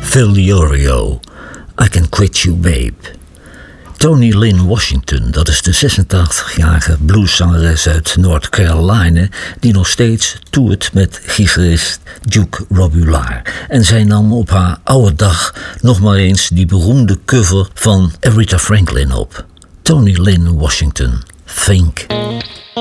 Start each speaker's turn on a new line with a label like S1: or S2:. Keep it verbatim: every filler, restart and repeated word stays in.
S1: Phil Diorio, I Can Quit You Babe. Toni Lynn Washington, dat is de zesentachtigjarige blueszangeres uit North Carolina die nog steeds toert met gitarist Duke Robillard. En zij nam op haar oude dag nog maar eens die beroemde cover van Aretha Franklin op. Toni Lynn Washington, Think.